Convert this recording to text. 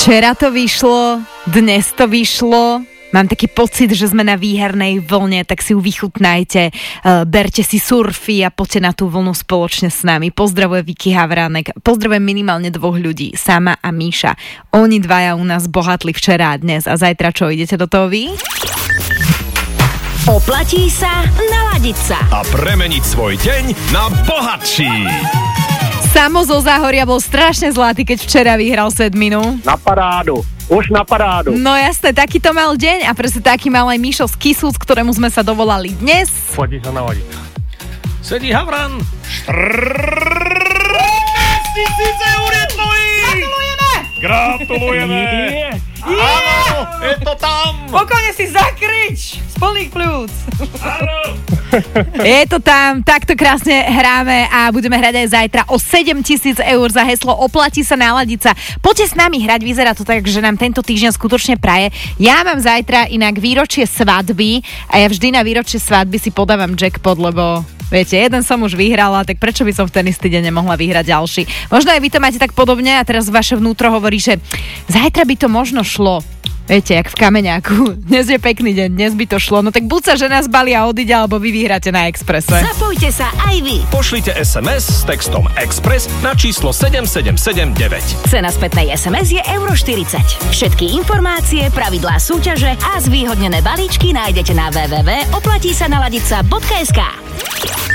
Včera to vyšlo, dnes to vyšlo. Mám taký pocit, že sme na výhernej vlne, tak si ju vychutnajte, berte si surfy a poďte na tú vlnu spoločne s nami. Pozdravuje Vicky Havránek, pozdravujem minimálne 2 ľudí, Sama a Míša. Oni dvaja u nás bohatli včera a dnes a zajtra čo, idete do toho vy? Oplatí sa naladiť sa a premeniť svoj deň na bohatší. Samo zo Záhoria bol strašne zlatý, keď včera vyhral sedminu. Na parádu. Už na parádu. No jasné, takýto mal deň a presne taký mal aj Mišo z Kisúc, ktorému sme sa dovolali dnes. Poďte sa navodiť. Sedí Havran. 14 000 eur je tvojich! Gratulujeme! Áno, je to tam! Pokojne si zakrič z plných pľúc. Áno! Je to tam, takto krásne hráme a budeme hrať aj zajtra o 7 000 eur za heslo Oplatí sa naladiť sa. Poďte s nami hrať, vyzerá to tak, že nám tento týždeň skutočne praje. Ja mám zajtra inak výročie svadby a ja vždy na výročie svadby si podávam jackpot, lebo viete, jeden som už vyhrala, tak prečo by som v ten istý deň nemohla vyhrať ďalší? Možno aj vy to máte tak podobne a teraz vaše vnútro hovorí, že zajtra by to možno šlo. Viete, jak v kameňáku. Dnes je pekný deň, dnes by to šlo. No tak buď sa žena zbalí a odíde, alebo vy vyhráte na Expresse. Zapojte sa aj vy. Pošlite SMS s textom Express na číslo 7779. Cena spätnej SMS je €40. Všetky informácie, pravidlá súťaže a zvýhodnené balíčky nájdete na www.oplatísanaladica.sk.